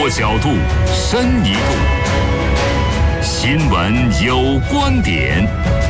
多角度，深一度。新闻有观点。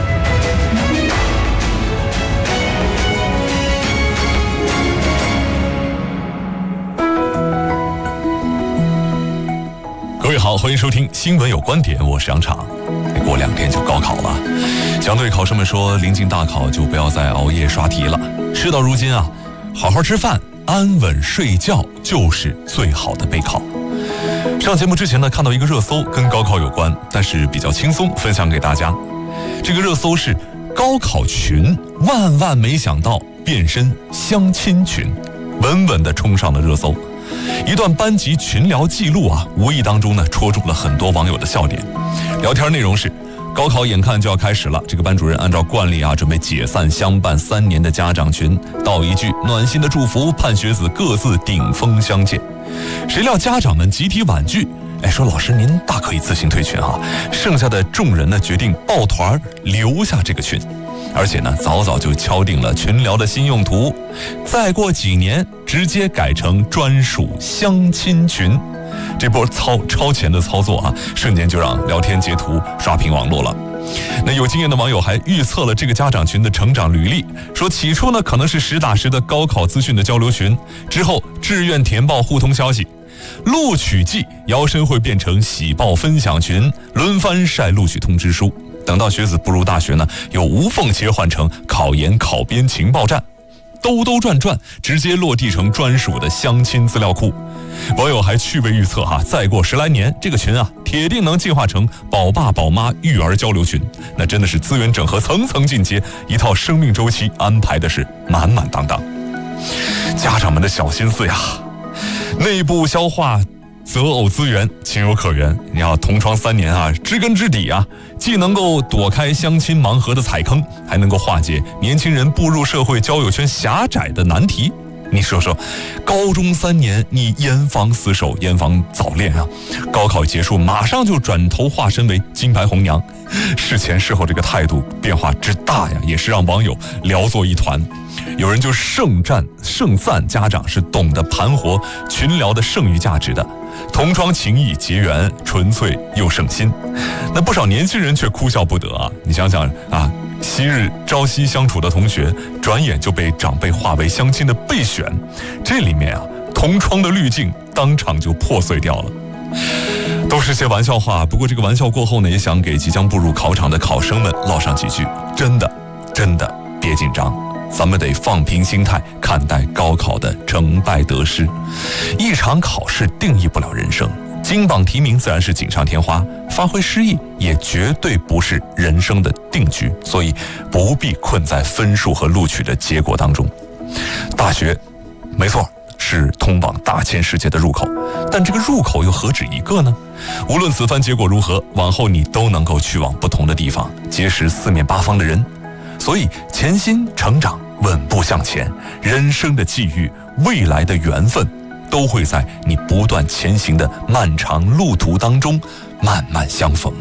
各位好，欢迎收听新闻有观点，我是杨昶。过2天就高考了，想对考生们说，临近大考就不要再熬夜刷题了。事到如今啊，好好吃饭，安稳睡觉就是最好的备考。上节目之前呢，看到一个热搜跟高考有关，但是比较轻松，分享给大家。这个热搜是高考群万没想到变身相亲群，稳稳地冲上了热搜。一段班级群聊记录啊，无意当中呢戳中了很多网友的笑点。聊天内容是：高考眼看就要开始了，这个班主任按照惯例啊，准备解散相伴3年的家长群，道一句暖心的祝福，盼学子各自顶峰相见。谁料家长们集体婉拒，说老师您大可以自行退群啊。剩下的众人呢决定抱团留下这个群，而且呢早就敲定了群聊的新用途，再过几年直接改成专属相亲群。这波超前的操作啊，瞬间就让聊天截图刷屏网络了。那有经验的网友还预测了这个家长群的成长履历，说起初呢可能是实打实的高考资讯的交流群，之后志愿填报互通消息，录取季摇身会变成喜报分享群，轮番晒录取通知书。等到学子步入大学呢，又无缝切换成考研考编情报站，兜转，直接落地成专属的相亲资料库。网友还趣味预测再过10来年，这个群啊铁定能进化成宝爸宝妈育儿交流群。那真的是资源整合层层进阶，一套生命周期安排的是满满当当。家长们的小心思呀，内部消化择偶资源情有可原。你要同窗3年啊，知根知底啊，既能够躲开相亲盲盒的踩坑，还能够化解年轻人步入社会交友圈狭窄的难题。你说说，高中3年你严防死守，严防早恋啊，高考结束马上就转头化身为金牌红娘，事前事后这个态度变化之大呀，也是让网友聊作一团。有人就盛赞家长是懂得盘活群聊的剩余价值的，同窗情谊结缘，纯粹又省心。那不少年轻人却哭笑不得啊！你想想啊，昔日朝夕相处的同学，转眼就被长辈划为相亲的备选，这里面啊，同窗的滤镜当场就破碎掉了。都是些玩笑话，不过这个玩笑过后呢，也想给即将步入考场的考生们唠上几句：真的别紧张。咱们得放平心态看待高考的成败得失，一场考试定义不了人生，金榜题名自然是锦上添花，发挥失意也绝对不是人生的定局，所以不必困在分数和录取的结果当中。大学没错是通往大千世界的入口，但这个入口又何止一个呢？无论此番结果如何，往后你都能够去往不同的地方，结识四面八方的人。所以潜心成长，稳步向前，人生的际遇，未来的缘分，都会在你不断前行的漫长路途当中慢慢相逢。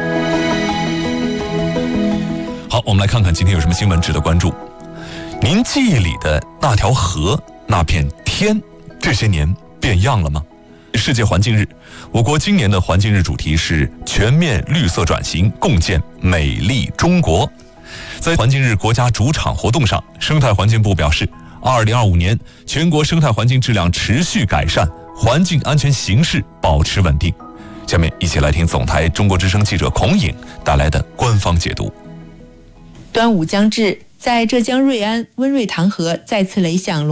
好，我们来看看今天有什么新闻值得关注。您记忆里的那条河，那片天，这些年变样了吗？世界环境日，我国今年的环境日主题是全面绿色转型，共建美丽中国。在环境日国家主场活动上，生态环境部表示，2025年全国生态环境质量持续改善，环境安全形势保持稳定。下面一起来听总台中国之声记者孔颖带来的官方解读。 端午将至，在浙江瑞安温瑞塘河再次雷响